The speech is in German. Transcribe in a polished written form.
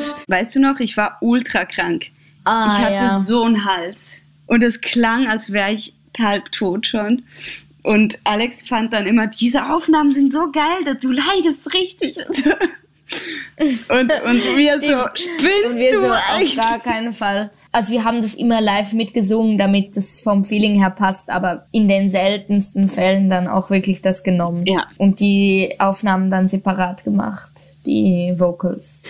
Und weißt du noch, ich war ultra krank. Ich hatte so einen Hals. Und es klang, als wäre ich halbtot schon. Und Alex fand dann immer, diese Aufnahmen sind so geil, du leidest richtig. Und wir so, spinnst und wir du so, eigentlich? auf gar keinen Fall. Also wir haben das immer live mitgesungen, damit das vom Feeling her passt, aber in den seltensten Fällen dann auch wirklich das genommen. Ja. Und die Aufnahmen dann separat gemacht, die Vocals.